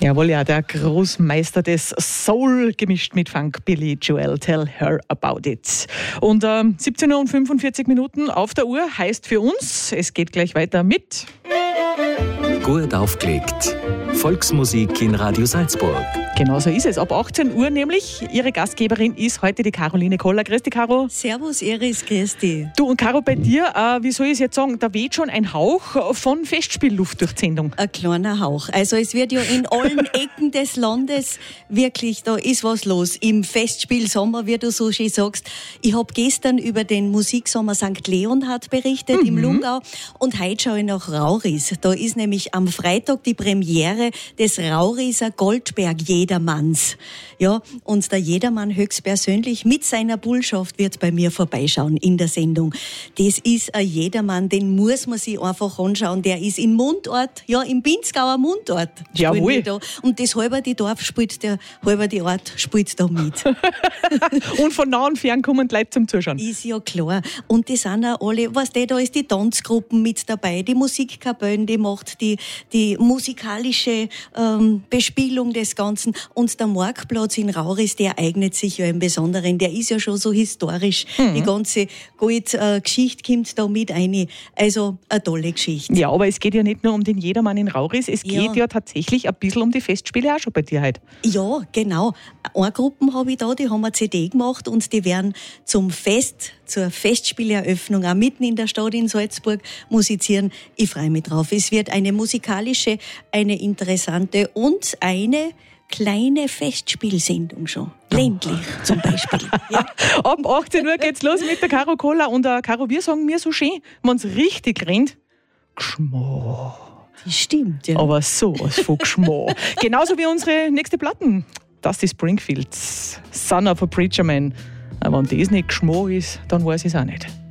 Jawohl, ja, der Großmeister des Soul, gemischt mit Funk, Billy Joel, Tell Her About It. Und 17:45 Uhr auf der Uhr heißt für uns, es geht gleich weiter mit... Gut aufgelegt. Volksmusik in Radio Salzburg. Genau so ist es. Ab 18 Uhr nämlich. Ihre Gastgeberin ist heute die Caroline Koller. Grüß dich, Caro. Servus, Iris, grüß dich. Du und Caro, bei dir, wie soll ich es jetzt sagen, da weht schon ein Hauch von Festspielluft durch die Sendung. Ein kleiner Hauch. Also es wird ja in allen Ecken des Landes wirklich, da ist was los. Im Festspielsommer, wie du so schön sagst. Ich habe gestern über den Musiksommer St. Leonhard berichtet im Lungau und heute schaue ich nach Rauris. Da ist nämlich am Freitag die Premiere des Rauriser Goldberg Jedermanns. Ja, und der Jedermann höchstpersönlich mit seiner Bullschaft wird bei mir vorbeischauen in der Sendung. Das ist ein Jedermann, den muss man sich einfach anschauen. Der ist im Mundort, ja, im Pinzgauer Mundort. Jawohl. Da. Und das halbe die Dorf spielt, der halbe die Ort spielt da mit. Und von nah und fern kommen die Leute zum Zuschauen. Ist ja klar. Und die sind auch alle, weißt du, da ist die Tanzgruppen mit dabei, die Musikkapellen, die macht die musikalische Bespielung des Ganzen. Und der Marktplatz in Rauris, der eignet sich ja im Besonderen. Der ist ja schon so historisch. Die ganze Geschichte kommt da mit rein. Also eine tolle Geschichte. Ja, aber es geht ja nicht nur um den Jedermann in Rauris, es geht ja tatsächlich ein bisschen um die Festspiele auch schon bei dir heute. Ja, genau. Eine Gruppe habe ich da, die haben eine CD gemacht und die werden zur Festspieleröffnung auch mitten in der Stadt in Salzburg musizieren. Ich freue mich drauf. Es wird eine musikalische, eine interessante und eine kleine Festspielsendung schon. Ländlich zum Beispiel. Ja. Ab 18 Uhr geht's los mit der Caro Koller. Und Caro, wir sagen mir so schön, wenn es richtig rennt, Gschmo. Das stimmt, ja. Aber sowas von Gschmo. Genauso wie unsere nächste Platten. Dusty Springfields, Son of a Preacher Man. Wenn das nicht Gschmo ist, dann weiß ich es auch nicht.